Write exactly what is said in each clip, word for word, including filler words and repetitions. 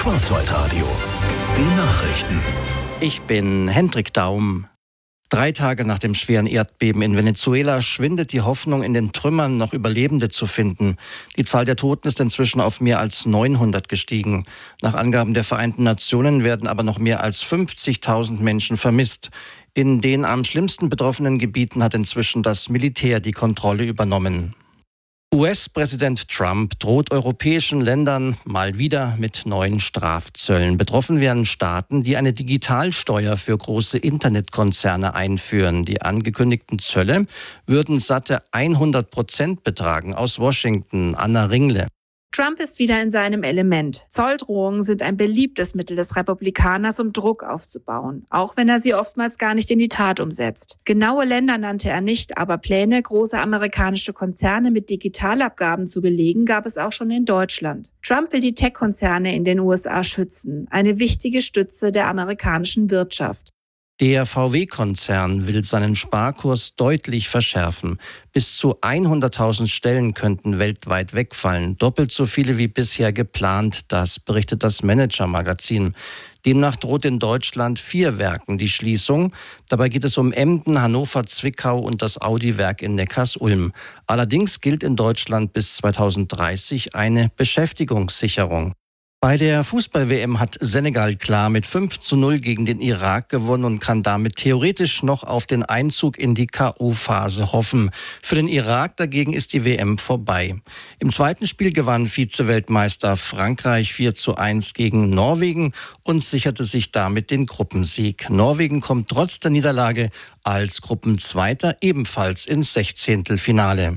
Schwarzwaldradio. Die Nachrichten. Ich bin Hendrik Daum. Drei Tage nach dem schweren Erdbeben in Venezuela schwindet die Hoffnung, in den Trümmern noch Überlebende zu finden. Die Zahl der Toten ist inzwischen auf mehr als neunhundert gestiegen. Nach Angaben der Vereinten Nationen werden aber noch mehr als fünfzigtausend Menschen vermisst. In den am schlimmsten betroffenen Gebieten hat inzwischen das Militär die Kontrolle übernommen. U S-Präsident Trump droht europäischen Ländern mal wieder mit neuen Strafzöllen. Betroffen wären Staaten, die eine Digitalsteuer für große Internetkonzerne einführen. Die angekündigten Zölle würden satte hundert Prozent betragen. Aus Washington, Anna Ringle. Trump ist wieder in seinem Element. Zolldrohungen sind ein beliebtes Mittel des Republikaners, um Druck aufzubauen, auch wenn er sie oftmals gar nicht in die Tat umsetzt. Genaue Länder nannte er nicht, aber Pläne, große amerikanische Konzerne mit Digitalabgaben zu belegen, gab es auch schon in Deutschland. Trump will die Tech-Konzerne in den U S A schützen, eine wichtige Stütze der amerikanischen Wirtschaft. Der V W-Konzern will seinen Sparkurs deutlich verschärfen. Bis zu hunderttausend Stellen könnten weltweit wegfallen, doppelt so viele wie bisher geplant, das berichtet das Manager-Magazin. Demnach droht in Deutschland vier Werken die Schließung. Dabei geht es um Emden, Hannover, Zwickau und das Audi-Werk in Neckarsulm. Allerdings gilt in Deutschland bis zweitausenddreißig eine Beschäftigungssicherung. Bei der Fußball-W M hat Senegal klar mit fünf zu null gegen den Irak gewonnen und kann damit theoretisch noch auf den Einzug in die K O-Phase hoffen. Für den Irak dagegen ist die W M vorbei. Im zweiten Spiel gewann Vize-Weltmeister Frankreich vier zu eins gegen Norwegen und sicherte sich damit den Gruppensieg. Norwegen kommt trotz der Niederlage als Gruppenzweiter ebenfalls ins Sechzehntelfinale.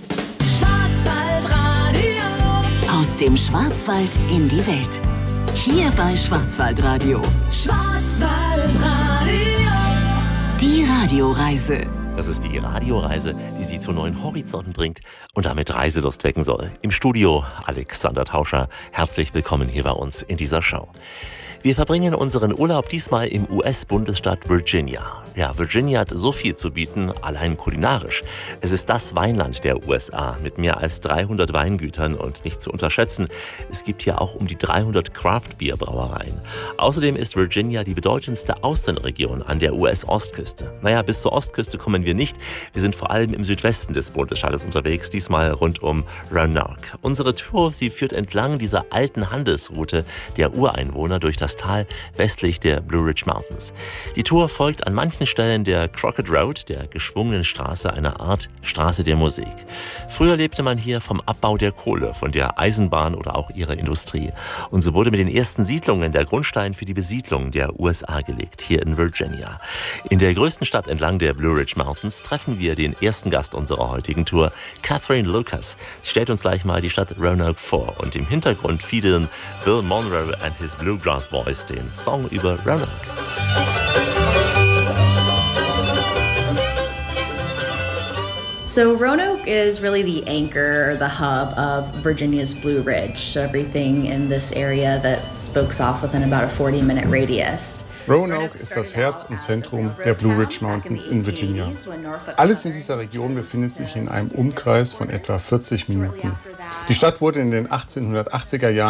Aus dem Schwarzwald in die Welt. Hier bei Schwarzwaldradio. Schwarzwaldradio. Die Radioreise. Das ist die Radioreise, die Sie zu neuen Horizonten bringt und damit Reiselust wecken soll. Im Studio Alexander Tauscher. Herzlich willkommen hier bei uns in dieser Show. Wir verbringen unseren Urlaub diesmal im U S-Bundesstaat Virginia. Ja, Virginia hat so viel zu bieten, allein kulinarisch. Es ist das Weinland der U S A mit mehr als dreihundert Weingütern und nicht zu unterschätzen, es gibt hier auch um die dreihundert Craft-Bier-Brauereien. Außerdem ist Virginia die bedeutendste Außenregion an der U S-Ostküste. Naja, bis zur Ostküste kommen wir nicht. Wir sind vor allem im Südwesten des Bundesstaates unterwegs, diesmal rund um Roanoke. Unsere Tour, sie führt entlang dieser alten Handelsroute der Ureinwohner durch das Tal westlich der Blue Ridge Mountains. Die Tour folgt an manchen Stellen der Crockett Road, der geschwungenen Straße, einer Art Straße der Musik. Früher lebte man hier vom Abbau der Kohle, von der Eisenbahn oder auch ihrer Industrie. Und so wurde mit den ersten Siedlungen der Grundstein für die Besiedlung der U S A gelegt, hier in Virginia. In der größten Stadt entlang der Blue Ridge Mountains treffen wir den ersten Gast unserer heutigen Tour, Catherine Lucas. Sie stellt uns gleich mal die Stadt Roanoke vor und im Hintergrund fiedeln Bill Monroe and his Bluegrass Boys den Song über Roanoke. So Roanoke is really the anchor or the hub of Virginia's Blue Ridge. So everything in this area that spokes off within about a forty minute radius. Roanoke ist das Herz und Zentrum der Blue Ridge Mountains in Virginia. Alles in dieser Region befindet sich in einem Umkreis von etwa vierzig Minuten. Die Stadt wurde in den achtzehnhundertachtziger Jahren